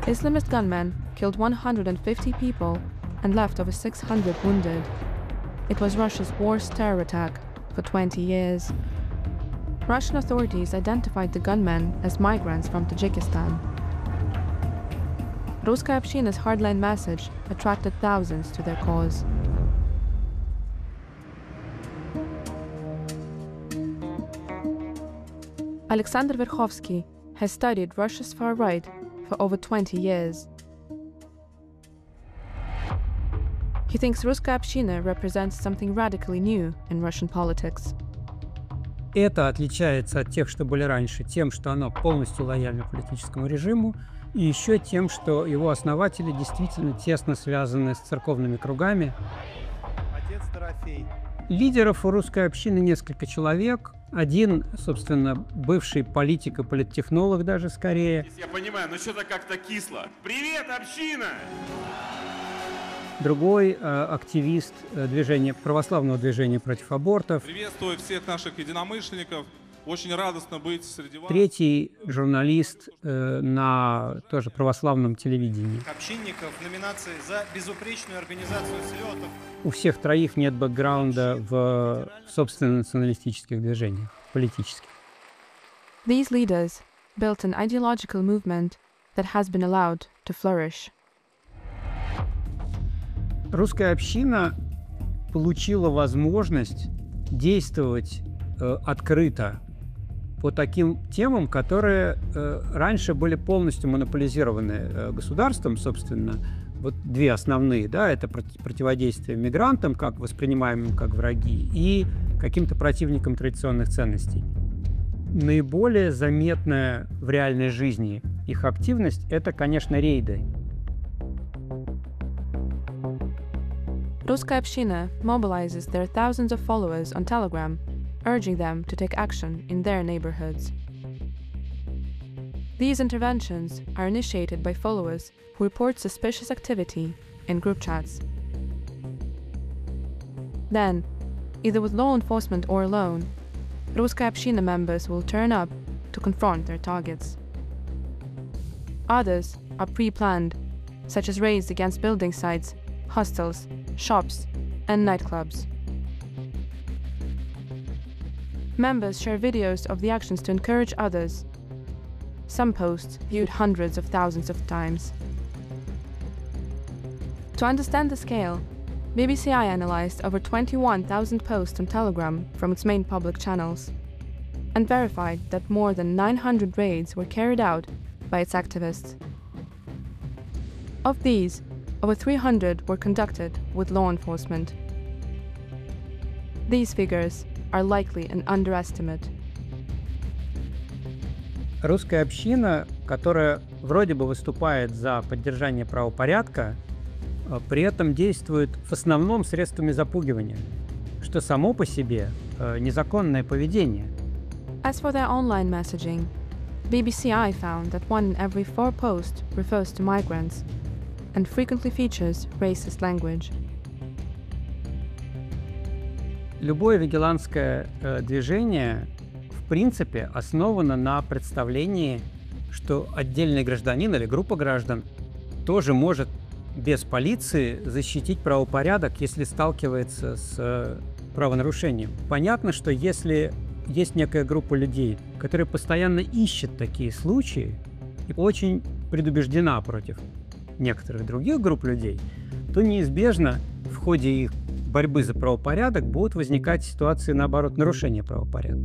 Islamist gunmen killed 150 people and left over 600 wounded. It was Russia's worst terror attack for 20 years. Russian authorities identified the gunmen as migrants from Tajikistan. Ruskaya Общina's hardline message attracted thousands to their cause. Alexander Verkhovsky has studied Russia's far right for over 20 years. He thinks Ruskaya Общina represents something radically new in Russian politics. Это отличается от тех, что были раньше, тем, что оно полностью лояльно политическому режиму, и еще тем, что его основатели действительно тесно связаны с церковными кругами. Отец Дорофей. Лидеров у русской общины несколько человек. Один, собственно, бывший политик и политтехнолог даже скорее. Я понимаю, но что-то как-то кисло. Привет, община! Другой активист православного движения против абортов. Приветствую всех наших единомышленников. Очень радостно быть среди вас. Третий журналист на тоже православном телевидении. Общинников в номинации за безупречную организацию слетов. У всех троих нет бэкграунда в собственно националистических движениях, политических. These leaders built an ideological movement that has been allowed to flourish. Русская община получила возможность действовать открыто по таким темам, которые раньше были полностью монополизированы государством, собственно. Вот две основные, да, это противодействие мигрантам, как воспринимаемым как враги, и каким-то противникам традиционных ценностей. Наиболее заметная в реальной жизни их активность – это, конечно, рейды. Ruskaya Общina mobilizes their thousands of followers on Telegram, urging them to take action in their neighborhoods. These interventions are initiated by followers who report suspicious activity in group chats. Then, either with law enforcement or alone, Ruskaya Общina members will turn up to confront their targets. Others are pre-planned, such as raids against building sites, hostels, shops, and nightclubs. Members share videos of the actions to encourage others. Some posts viewed hundreds of thousands of times. To understand the scale, BBCI analyzed over 21,000 posts on Telegram from its main public channels and verified that more than 900 raids were carried out by its activists. Of these, over 300 were conducted with law enforcement. These figures are likely an underestimate. Русская община, которая вроде бы выступает за поддержание правопорядка, при этом действует в основном средствами запугивания, что само по себе незаконное поведение. As for their online messaging, BBCI found that 1 in every 4 posts refers to migrants and frequently features racist language. Любое вигилантское движение, в принципе, основано на представлении, что отдельный гражданин или группа граждан тоже может без полиции защитить правопорядок, если сталкивается с правонарушением. Понятно, что если есть некая группа людей, которая постоянно ищет такие случаи и очень предубеждена против некоторых других групп людей, то неизбежно в ходе их борьбы за правопорядок будут возникать ситуации, наоборот, нарушения правопорядка.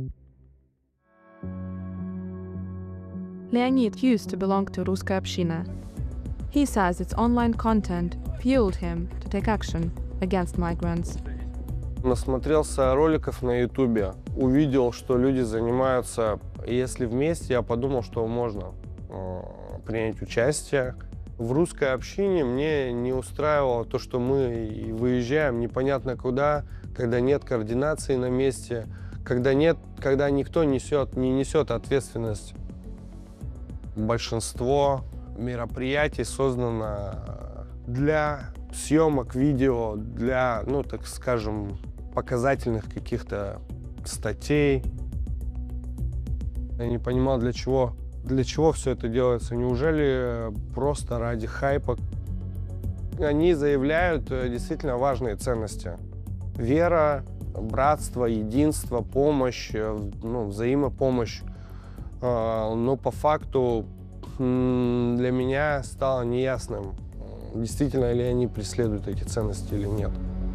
Leonid used to belong to Ruskaya Общina. He says its online content fueled him to take action against migrants. Насмотрелся роликов на Ютубе, увидел, что люди занимаются, и если вместе, я подумал, что можно принять участие. В русской общине мне не устраивало то, что мы выезжаем непонятно куда, когда нет координации на месте, когда никто не несет ответственность. Большинство мероприятий создано для съемок видео, для, так скажем, показательных каких-то статей. Я не понимал, для чего Для чего все это делается? Неужели просто ради хайпа? Они заявляют действительно важные ценности. Вера, братство, единство, помощь, взаимопомощь. Но по факту для меня стало неясным, действительно ли они преследуют эти ценности или нет.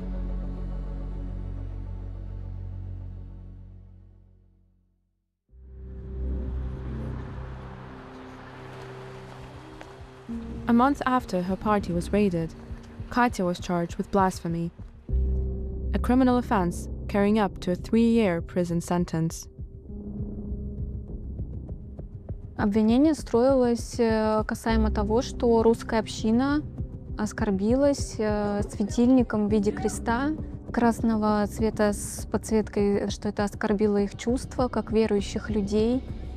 A month after her party was raided, Katya was charged with blasphemy, a criminal offense carrying up to a 3-year prison sentence. Обвинение строилось касаемо того, что русская община оскорбилась светильником в виде креста красного цвета с подсветкой, что это оскорбило их чувства, как верующих людей.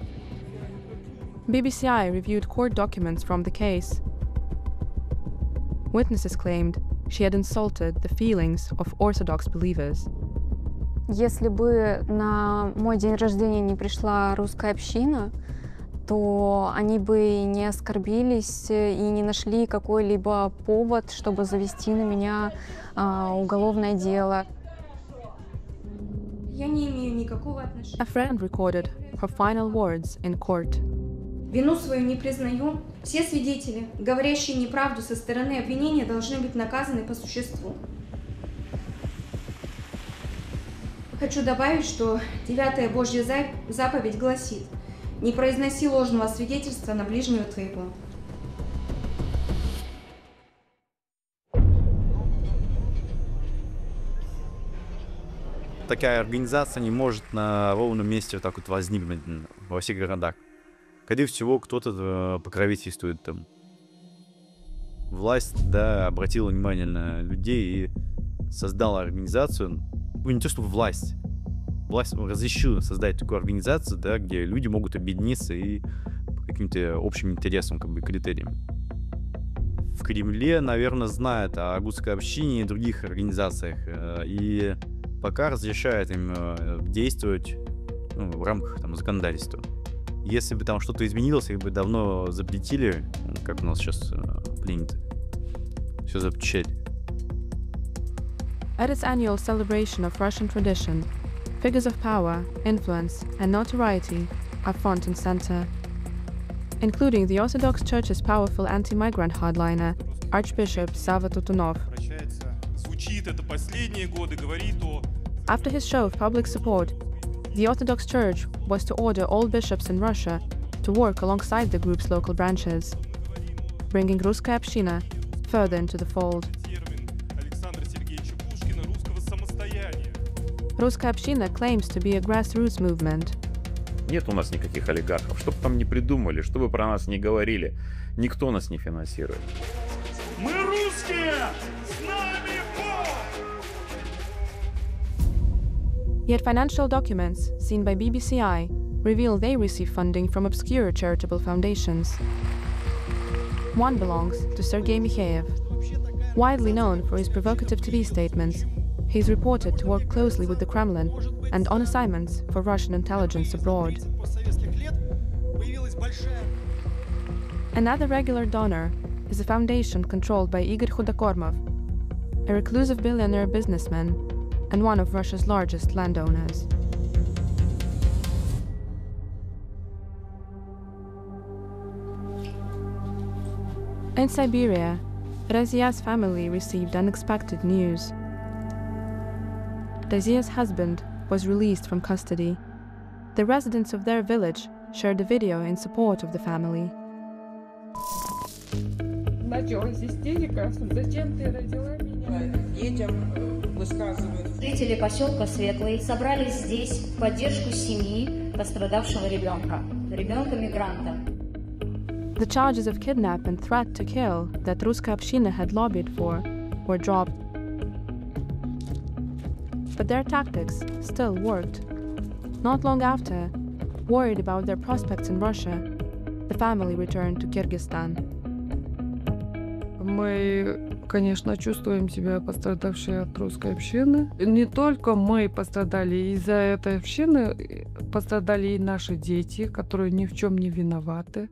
BBCI reviewed court documents from the case. Witnesses claimed she had insulted the feelings of Orthodox believers. Если бы на мой день рождения не пришла русская община, то они бы не оскорбились и не нашли какой-либо повод, чтобы завести на меня уголовное дело. Я не имею никакого отношения. A friend recorded her final words in court. Вину свою не признаю. Все свидетели, говорящие неправду со стороны обвинения, должны быть наказаны по существу. Хочу добавить, что 9-я Божья заповедь гласит: «Не произноси ложного свидетельства на ближнего твоего». Такая организация не может на ровном месте вот так вот возникнуть во всех городах. Скорее всего, кто-то покровительствует там. Власть, да, обратила внимание на людей и создала организацию. Ну, не то, что власть разрешила создать такую организацию, да, где люди могут объединиться и по каким-то общим интересам, как бы, критериям. В Кремле, наверное, знают о русской общине и других организациях, и пока разрешают им действовать в рамках там законодательства. Если бы там что-то изменилось, их бы давно запретили, как у нас сейчас принято. Все запрещать. At its annual celebration of Russian tradition, figures of power, influence, and notoriety are front and center, including the Orthodox Church's powerful anti-migrant hardliner, Archbishop Sava Tutunov. After his show of public support, the Orthodox Church was to order all bishops in Russia to work alongside the group's local branches, bringing Ruskaya Община further into the fold. Ruskaya Община claims to be a grassroots movement. Нет у нас никаких олигархов. Что бы там ни придумали, что бы про нас ни говорили, никто нас не финансирует. Мы русские! С нами Бог! Yet financial documents seen by BBCI reveal they receive funding from obscure charitable foundations. One belongs to Sergei Mikheyev. Widely known for his provocative TV statements, he is reported to work closely with the Kremlin and on assignments for Russian intelligence abroad. Another regular donor is a foundation controlled by Igor Khudakormov, a reclusive billionaire businessman and one of Russia's largest landowners. In Siberia, Razia's family received unexpected news. Razia's husband was released from custody. The residents of their village shared a video in support of the family. Началась истерика. Зачем ты родила меня? Детям высказывают. Жители поселка Светлый собрались здесь в поддержку семьи пострадавшего ребенка мигранта. The charges of kidnap and threat to kill that Ruskaya Общina had lobbied for were dropped. But their tactics still worked. Not long after, worried about their prospects in Russia, the family returned to Kyrgyzstan. Мы Конечно, чувствуем себя пострадавшие от русской общины. Не только мы пострадали, из-за этой общины пострадали и наши дети, которые ни в чем не виноваты.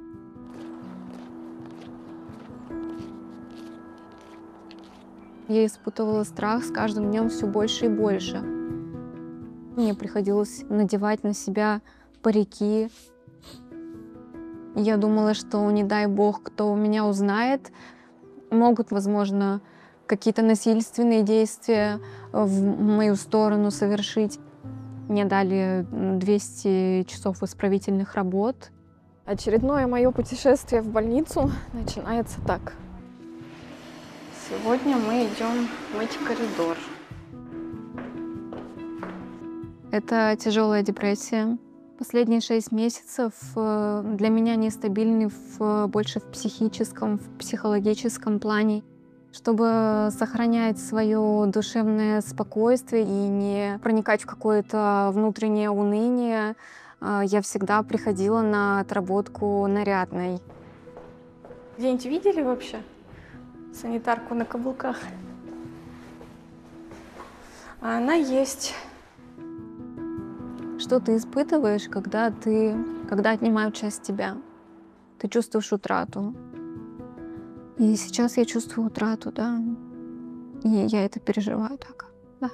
Я испытывала страх с каждым днем все больше и больше. Мне приходилось надевать на себя парики. Я думала, что, не дай бог, кто меня узнает, могут, возможно, какие-то насильственные действия в мою сторону совершить. Мне дали 200 часов исправительных работ. Очередное мое путешествие в больницу начинается так. Сегодня мы идем мыть коридор. Это тяжелая депрессия. Последние 6 месяцев для меня нестабильны больше в психическом, в психологическом плане. Чтобы сохранять свое душевное спокойствие и не проникать в какое-то внутреннее уныние, я всегда приходила на отработку нарядной. Где-нибудь видели вообще санитарку на каблуках? А она есть. Что ты испытываешь, когда отнимают часть тебя? Ты чувствуешь утрату. И сейчас я чувствую утрату, да. И я это переживаю так, да.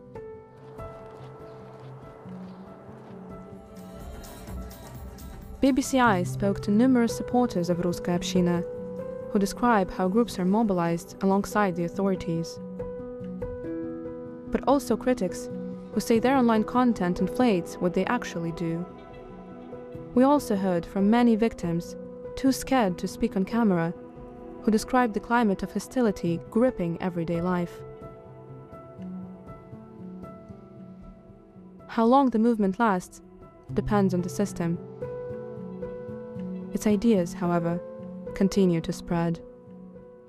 BBCI spoke to numerous supporters of Ruskaya Община, who describe how groups are mobilized alongside the authorities. But also critics who say their online content inflates what they actually do. We also heard from many victims, too scared to speak on camera, who described the climate of hostility gripping everyday life. How long the movement lasts depends on the system. Its ideas, however, continue to spread.